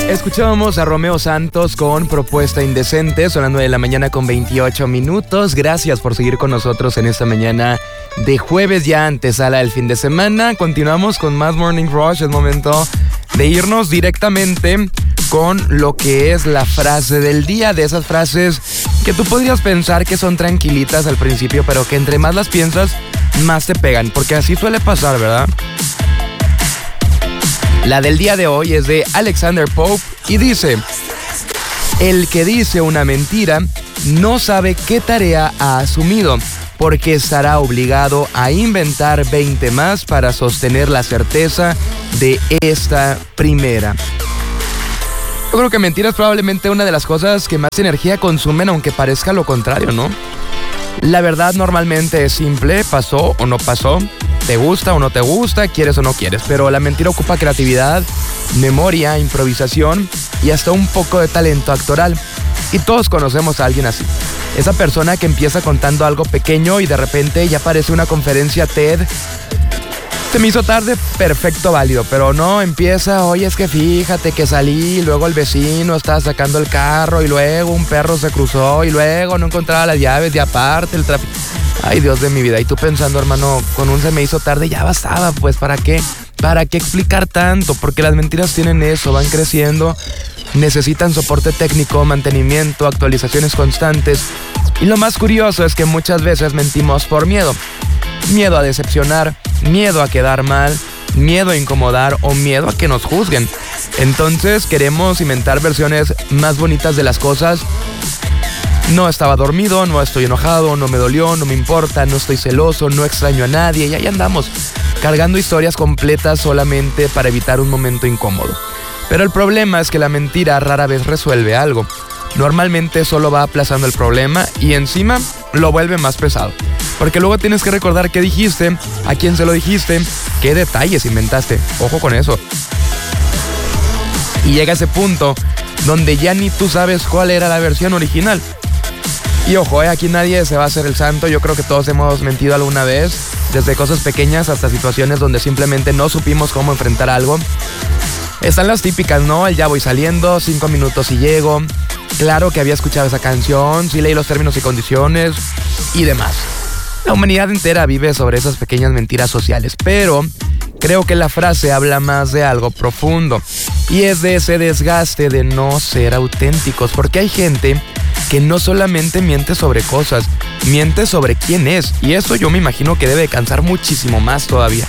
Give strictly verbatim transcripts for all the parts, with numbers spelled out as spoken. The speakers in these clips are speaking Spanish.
Escuchábamos a Romeo Santos con Propuesta Indecente, son las nueve de la mañana con veintiocho minutos. Gracias por seguir con nosotros en esta mañana de jueves, ya antesala del fin de semana. Continuamos con más Morning Rush. Es momento de irnos directamente con lo que es la frase del día. De esas frases que tú podrías pensar que son tranquilitas al principio, pero que entre más las piensas, más te pegan, porque así suele pasar, ¿verdad? La del día de hoy es de Alexander Pope y dice: el que dice una mentira no sabe qué tarea ha asumido, porque estará obligado a inventar veinte más para sostener la certeza de esta primera. Yo creo que mentir es probablemente una de las cosas que más energía consumen, aunque parezca lo contrario, ¿no? La verdad normalmente es simple: pasó o no pasó, te gusta o no te gusta, quieres o no quieres. Pero la mentira ocupa creatividad, memoria, improvisación y hasta un poco de talento actoral. Y todos conocemos a alguien así. Esa persona que empieza contando algo pequeño y de repente ya parece una conferencia TED. Se me hizo tarde, perfecto, válido, pero no, empieza: oye, es que fíjate que salí, luego el vecino estaba sacando el carro, y luego un perro se cruzó, y luego no encontraba las llaves, y aparte el tráfico. Ay, Dios de mi vida. Y tú pensando, hermano, con un se me hizo tarde ya bastaba, pues, ¿para qué? ¿Para qué explicar tanto? Porque las mentiras tienen eso, van creciendo, necesitan soporte técnico, mantenimiento, actualizaciones constantes. Y lo más curioso es que muchas veces mentimos por miedo. Miedo a decepcionar, miedo a quedar mal, miedo a incomodar o miedo a que nos juzguen. Entonces queremos inventar versiones más bonitas de las cosas. No estaba dormido, no estoy enojado, no me dolió, no me importa, no estoy celoso, no extraño a nadie. Y ahí andamos, cargando historias completas solamente para evitar un momento incómodo. Pero el problema es que la mentira rara vez resuelve algo. Normalmente solo va aplazando el problema y encima lo vuelve más pesado. Porque luego tienes que recordar qué dijiste, a quién se lo dijiste, qué detalles inventaste. Ojo con eso. Y llega ese punto donde ya ni tú sabes cuál era la versión original. Y ojo, eh, aquí nadie se va a hacer el santo. Yo creo que todos hemos mentido alguna vez, desde cosas pequeñas hasta situaciones donde simplemente no supimos cómo enfrentar algo. Están las típicas, ¿no? El ya voy saliendo, cinco minutos y llego. Claro que había escuchado esa canción, sí leí los términos y condiciones y demás. La humanidad entera vive sobre esas pequeñas mentiras sociales, pero creo que la frase habla más de algo profundo, y es de ese desgaste de no ser auténticos, porque hay gente que no solamente miente sobre cosas, miente sobre quién es, y eso yo me imagino que debe cansar muchísimo más todavía.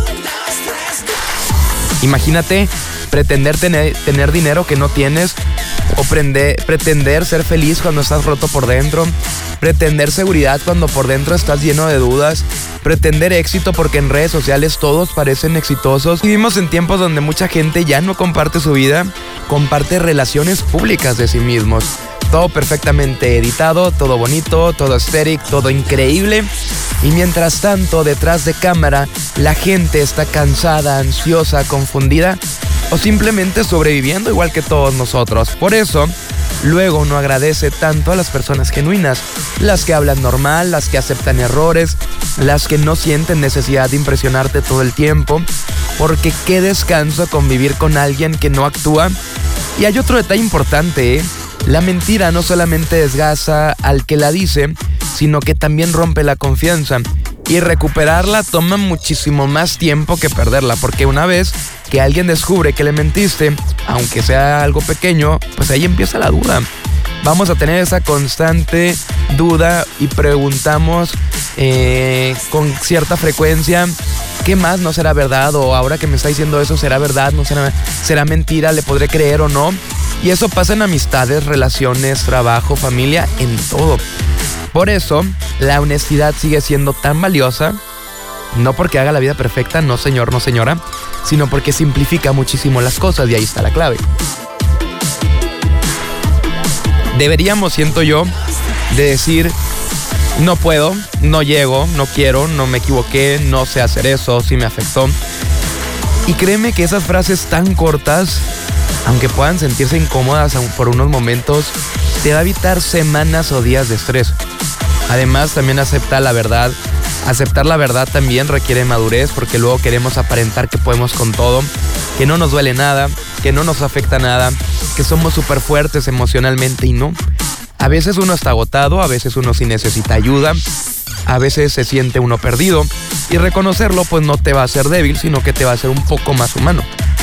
Imagínate pretender tener, tener dinero que no tienes, o prende, pretender ser feliz cuando estás roto por dentro, pretender seguridad cuando por dentro estás lleno de dudas, pretender éxito porque en redes sociales todos parecen exitosos. Vivimos en tiempos donde mucha gente ya no comparte su vida, comparte relaciones públicas de sí mismos. Todo perfectamente editado, todo bonito, todo aesthetic, todo increíble. Y mientras tanto, detrás de cámara, la gente está cansada, ansiosa, confundida o simplemente sobreviviendo igual que todos nosotros. Por eso, luego uno agradece tanto a las personas genuinas, las que hablan normal, las que aceptan errores, las que no sienten necesidad de impresionarte todo el tiempo, porque qué descanso convivir con alguien que no actúa. Y hay otro detalle importante, ¿eh? La mentira no solamente desgasta al que la dice, sino que también rompe la confianza. Y recuperarla toma muchísimo más tiempo que perderla, porque una vez que alguien descubre que le mentiste, aunque sea algo pequeño, pues ahí empieza la duda. Vamos a tener esa constante duda y preguntamos eh, con cierta frecuencia: ¿qué más? ¿No será verdad? O ahora que me está diciendo eso, ¿será verdad? ¿No será, será mentira? ¿Le podré creer o no? Y eso pasa en amistades, relaciones, trabajo, familia, en todo. Por eso, la honestidad sigue siendo tan valiosa, no porque haga la vida perfecta, no señor, no señora, sino porque simplifica muchísimo las cosas, y ahí está la clave. Deberíamos, siento yo, de decir: no puedo, no llego, no quiero, no me equivoqué, no sé hacer eso, sí me afectó. Y créeme que esas frases tan cortas, aunque puedan sentirse incómodas por unos momentos, te va a evitar semanas o días de estrés. Además, también acepta la verdad. Aceptar la verdad también requiere madurez, porque luego queremos aparentar que podemos con todo, que no nos duele nada, que no nos afecta nada, que somos súper fuertes emocionalmente y no. A veces uno está agotado, a veces uno sí necesita ayuda, a veces se siente uno perdido y reconocerlo pues no te va a hacer débil, sino que te va a hacer un poco más humano.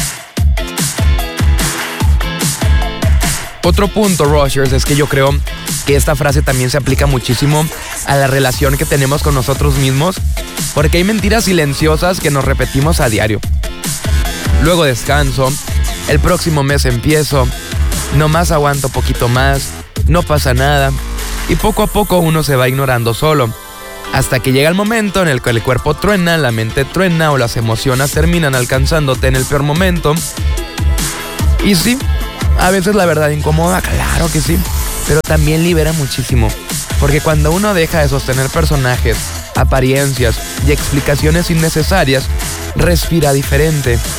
Otro punto, Rushers, es que yo creo que esta frase también se aplica muchísimo a la relación que tenemos con nosotros mismos, porque hay mentiras silenciosas que nos repetimos a diario. Luego descanso, el próximo mes empiezo, nomás aguanto poquito más, no pasa nada, y poco a poco uno se va ignorando solo, hasta que llega el momento en el que el cuerpo truena, la mente truena o las emociones terminan alcanzándote en el peor momento. Y sí, a veces la verdad incomoda, claro que sí, pero también libera muchísimo, porque cuando uno deja de sostener personajes, apariencias y explicaciones innecesarias, respira diferente